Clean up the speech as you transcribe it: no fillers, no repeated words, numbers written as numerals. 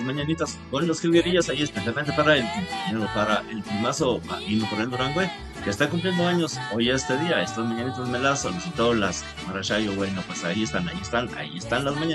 mañanitas con los jilguerillos ahí, especialmente para el primazo Marino por el Durango, que está cumpliendo años hoy este día. Estas mañanitas me las solicitó las Marashayo. Bueno, pues ahí están las mañanitas.